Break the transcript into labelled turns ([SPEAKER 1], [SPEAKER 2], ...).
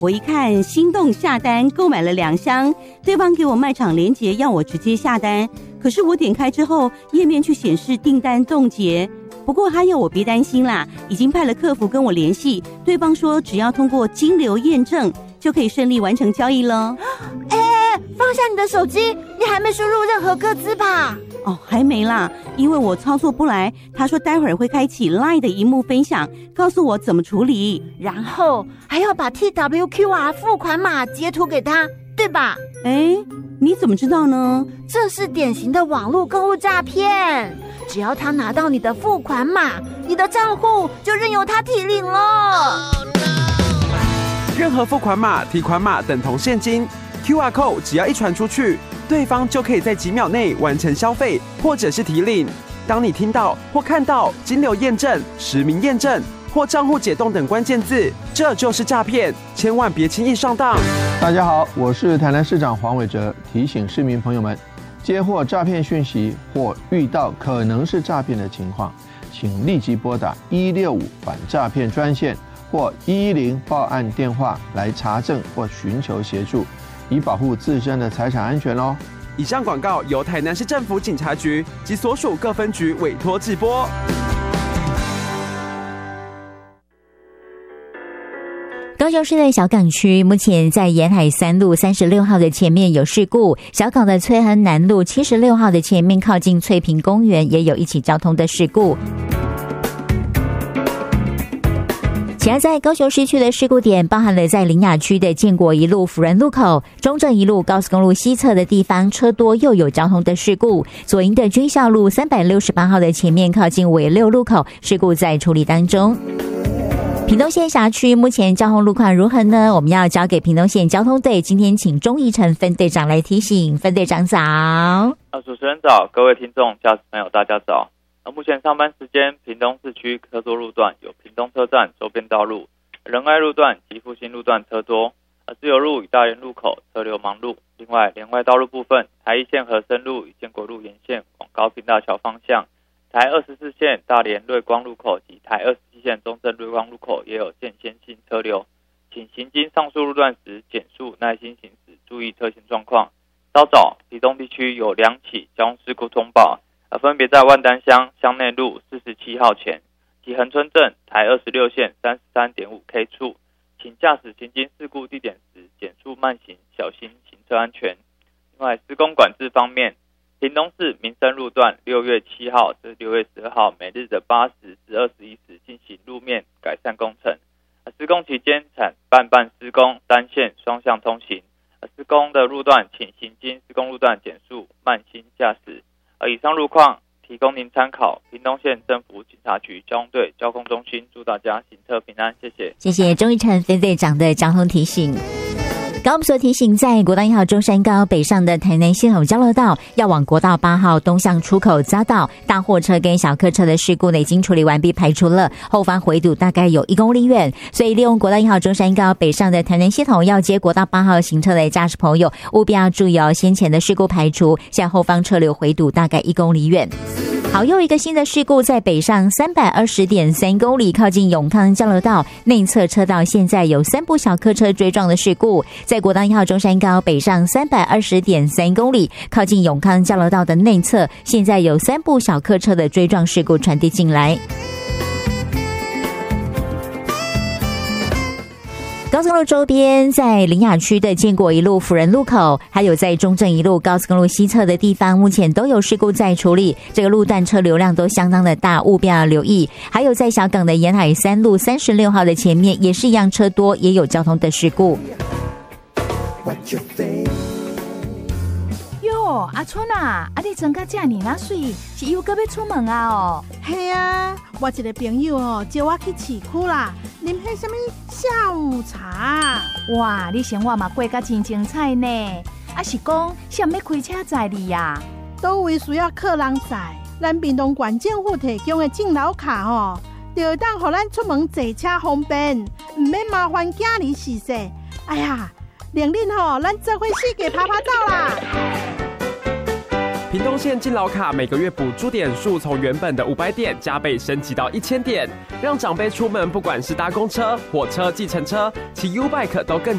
[SPEAKER 1] 我一看心动下单，购买了2箱，对方给我卖场连结要我直接下单，可是我点开之后页面却显示订单冻结。不过他要我别担心啦，已经派了客服跟我联系，对方说只要通过金流验证就可以顺利完成交易了。
[SPEAKER 2] 放下你的手机，你还没输入任何个资吧？
[SPEAKER 1] 还没啦，因为我操作不来，他说待会儿会开启 LINE 的萤幕分享，告诉我怎么处理，
[SPEAKER 2] 然后还要把 TWQR 付款码截图给他，对吧？
[SPEAKER 1] 你怎么知道呢？
[SPEAKER 2] 这是典型的网络购物诈骗，只要他拿到你的付款码，你的账户就任由他提领了。
[SPEAKER 3] 任何付款码、提款码等同现金 ，QR code 只要一传出去，对方就可以在几秒内完成消费或者是提领。当你听到或看到金流验证、实名验证或账户解冻等关键字，这就是诈骗，千万别轻易上当。
[SPEAKER 4] 大家好，我是台南市长黄伟哲，提醒市民朋友们，接获诈骗讯息或遇到可能是诈骗的情况，请立即拨打165反诈骗专线或110报案电话来查证或寻求协助，以保护自身的财产安全哦。
[SPEAKER 3] 以上广告由台南市政府警察局及所属各分局委托制播。
[SPEAKER 5] 高雄市的小港区目前在沿海3路36号的前面有事故，小港的翠亨南路76号的前面靠近翠屏公园也有一起交通的事故。其他在高雄市区的事故点包含了在苓雅区的建国一路辅仁路口、中正一路高速公路西侧的地方车多又有交通的事故，左营的军校路368号的前面靠近纬六路口事故在处理当中。屏东县辖区目前交通路况如何呢？我们要交给屏东县交通队，今天请钟义成分队长来提醒。分队长早。
[SPEAKER 6] 主持人早，各位听众、驾驶朋友大家早。目前上班时间，屏东市区车多路段有屏东车站周边道路、仁爱路段及复兴路段车多，自由路与大园路口车流忙碌。另外，连外道路部分，台一线和生路与建国路沿线往高屏大桥方向，台24线大连瑞光路口及台27线中正瑞光路口也有间歇性车流，请行经上述路段时减速耐心行驶，注意车行状况。稍早，屏东地区有2起交通事故通报，分别在万丹乡乡内路47号前及恒春镇台26线 33.5K 处，请驾驶行经事故地点时减速慢行，小心行车安全。另外，施工管制方面，屏东市民生路段6月7号至6月12号每日的8时至21时进行路面改善工程，施工期间采半施工单线双向通行，施工的路段请行经施工路段减速慢行驾驶。以上路况提供您参考。屏东县政府警察局交通队交通中心祝大家行车平安，谢谢。
[SPEAKER 5] 谢谢钟义成分队长的交通提醒。刚我们所提醒，在国道1号中山高北上的台南系统交流道要往国道8号东向出口匝道，大货车跟小客车的事故呢已经处理完毕，排除了，后方回堵大概有1公里远，所以利用国道1号中山高北上的台南系统要接国道8号行车的驾驶朋友务必要注意哦，先前的事故排除，现在后方车流回堵大概1公里远。好，又一个新的事故在北上320.3公里靠近永康交流道内侧车道，现在有3部小客车追撞的事故，在国道1号中山高北上320.3公里靠近永康交流道的内侧，现在有3部小客车的追撞事故传递进来。高速公路周边，在苓雅区的建国一路辅仁路口，还有在中正一路高速公路西侧的地方，目前都有事故在处理，这个路段车流量都相当的大，务必要留意。还有在小港的沿海3路36号的前面也是一样车多，也有交通的事故。
[SPEAKER 7] 哟，阿春啊，你穿甲这么那水，是又搁要出门啊？哦，
[SPEAKER 8] 系啊，我一个朋友叫我去市区啦，啉迄什么下午茶。
[SPEAKER 7] 哇，你生活嘛过甲真精彩呢，是讲谁要开车载你呀？
[SPEAKER 8] 倒位需要客人载，咱屏东县政府提供的敬老卡就当互咱出门坐车方便，唔免麻烦家里洗洗。哎呀，令恁咱做伙四界爬走啦！
[SPEAKER 3] 屏东县敬老卡每个月补助点数从原本的500点加倍升级到1000点，让长辈出门不管是搭公车、火车、计程车、骑 U-Bike 都更